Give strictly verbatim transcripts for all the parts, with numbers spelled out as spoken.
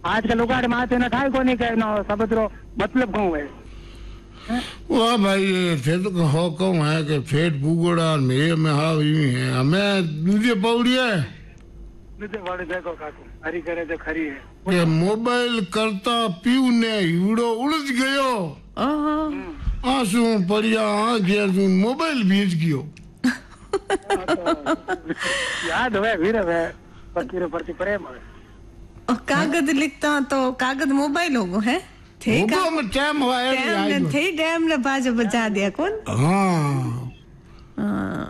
आज के लुगाड़ माथे न ठाई कोनी के नो सबतरो मतलब कहूं है वाह भाई ये थे तो कहो कहूं है कि फेट बुगड़ा और मेरे में हाव यूं है हमें दूजे पौड़ी है दूजे पौड़ी देखो काकू हरी करे तो खरी है कि मोबाइल करता पीऊ ने हीड़ो उलझ गयो आंसू पड़िया आंखें सुन मोबाइल भेज गयो याद है वीर है पकीरो प्रति प्रेम है और कागज लिखता तो कागज मोबाइल होगो है थे का में टाइम हुआ है टाइम थे टाइम ने बाजो बचा दिया कौन हां हां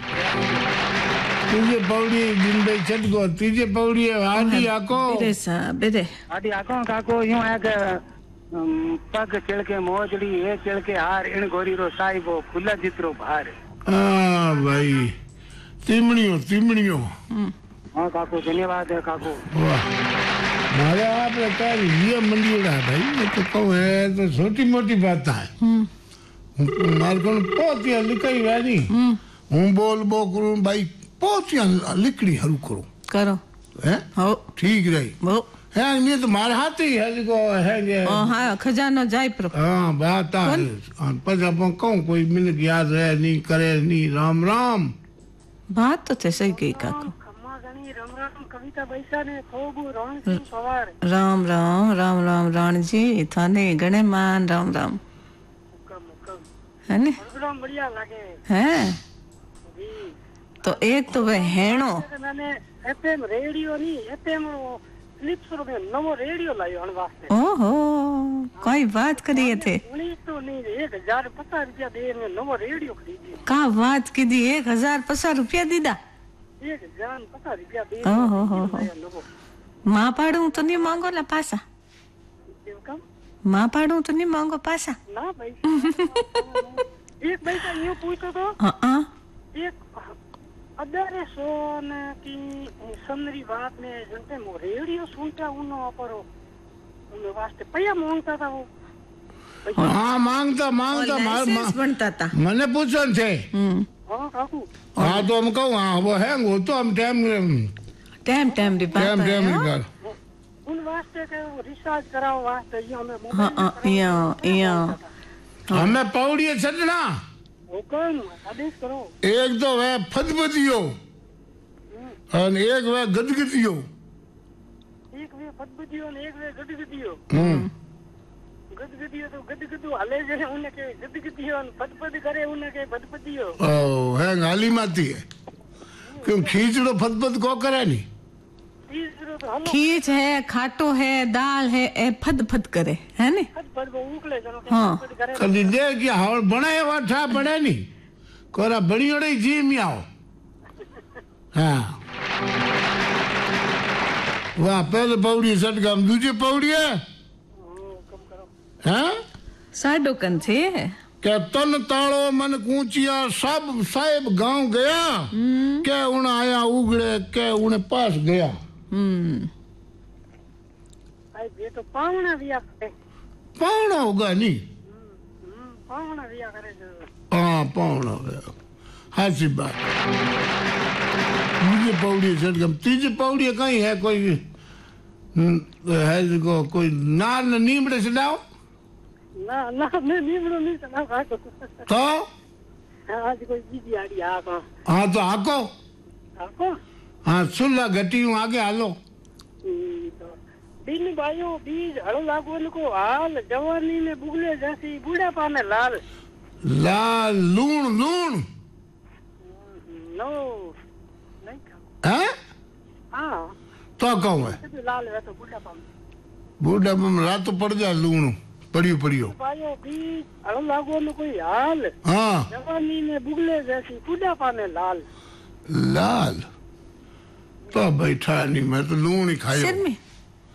तुझे पौड़ी दिन भाई छट गो तुझे पौड़ी आडी आको बेरे सा बेरे आडी आको काको यूं है के पग चल के मोजड़ी ए चल के हार इन गोरी रो साहिबो फुला जितरो भार हां भाई तिमणियो तिमणियो हां काको धन्यवाद है काको वाह मारे आप का ये मंडीड़ा भाई ये तो कहूं है तो छोटी मोटी बात है मार को पोतिया लिखाई वाली हूं बोल बो करूं भाई पोतिया लिखड़ी हरू करो करो हैं हो ठीक रही वो है ये तो मार हाथ ही है को है ये ओ हां खजानो जाय पर हां बात है पर जब कहूं कोई मिल याद रहे नहीं करे नहीं राम राम बात तो थे सही कही काको कविता बैसा ने खोबू रण सिंह सवार राम राम राम राम राण जी थाने गणे मान राम राम मुक्का मुक्का है ने प्रोग्राम बढ़िया लगे हैं जी तो एक तो वह हेणो मैंने एफएम रेडियो नहीं एफएम क्लिप्स रो में नवो रेडियो लायो अन वास्ते ओहो कोई बात करिए थे उन्नीस तो नहीं एक हजार पचास रुपया दे में नवो रेडियो खरीदी का बात की दी एक हजार पचास रुपया दीदा एक जान पचास रुपया दे ओहो हो हो मां पाडू तो नहीं मांगो ला पासा मां पाडू तो नहीं मांगो पासा ना भाई एक भाई का यूं पूछो तो हां हां एक अदरे सोन की समरी बात में जनते मो रेडियो सुनता उनो पर उन वास्ते पैया मांगता था वो हां मांगता मांगता मार बनता था मने पूछन थे हम्म हां काकू हां तो हम कहूं हां वो है वो तो हम टाइम टाइम टाइम दी बात टाइम टाइम निकाल उन वास्ते के रिसर्च कराओ वास्ते ये हमें हां हां या या हमें पौड़ी छटना हुकम आदेश करो एक तो वह फदफदियो और एक वह गदगदियो एक वे फदफदियो और एक वे गदगदियो हम्म गदगदियो तो गदगदो हले जे उन्हें के गदगदियो और फदफद करे उन्हें के फदफदियो ओ है गाली माती है क्यों खींचड़ो फदफद को करे नहीं खींच है खाटो है दाल है ए फद फद करे है ने फद वो उकले जनो हाँ कदी दे कि हाल बने वाठा बने नहीं कोरा बड़ी ओड़ी जी में आओ हाँ वाह पहले पौड़ी सट गम दूजे पौड़ी है हाँ साडो कन थे क्या तन तालो मन कूचिया सब साहेब गांव गया क्या उन आया उगड़े क्या उन्हें पास गया हम्म आई ये तो पावना दिया करे पावना होगा नहीं पावना दिया करे जो हाँ पावना होगा हाँ सी बात मुझे पौड़ी सट गम तीजे पौड़ी कहीं है कोई है जो कोई नार न नीमड़े से डाओ ना ना मैं नीमड़ो नहीं चला काको तो आज कोई बीजी आड़ी आको हाँ तो आको आको हाँ सुल्ला घटी हूँ आगे हालो बिन भाइयों बीज हड़ लागो को हाल जवानी में बुगले जैसी बूढ़ापा में लाल लाल लूण लूण नो नहीं खाओ हैं हाँ तो कहूँ है लाल है तो बूढ़ापा में बूढ़ापा में रात तो पड़ जाए लूण पड़ियो पड़ियो भाइयों बीज हड़ लागो कोई हाल हाँ जवानी में बुगले जैसी बूढ़ापा में लाल लाल तो बैठा नहीं मैं तो लूण ही खायो सिर में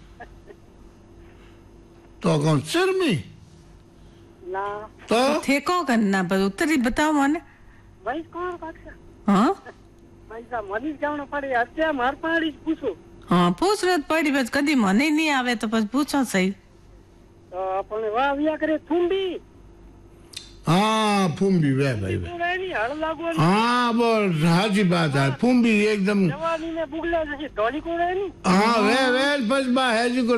तो कौन सिर में ना तो थे को करना पर उत्तरी बताओ माने भाई कौन काका हाँ भाई साहब मनी जाना पड़े अच्छा मार पाड़ी पूछो हाँ पूछ रहे पड़ी बस कदी मने नहीं आवे तो बस पूछो सही तो अपने वाह विया करे थुंबी हाँ फुम्बी वे भाई वे हाँ वो हाजी बात है फुम्बी एकदम जवानी में बुगला जैसे डॉली को रहे नहीं हाँ वे वे बस बा है जी को